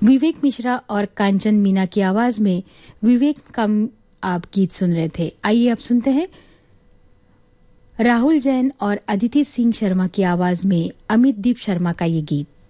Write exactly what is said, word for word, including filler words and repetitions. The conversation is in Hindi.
विवेक मिश्रा और कांचन मीना की आवाज में विवेक का आप गीत सुन रहे थे। आइए अब सुनते हैं राहुल जैन और अदिति सिंह शर्मा की आवाज में अमित दीप शर्मा का ये गीत।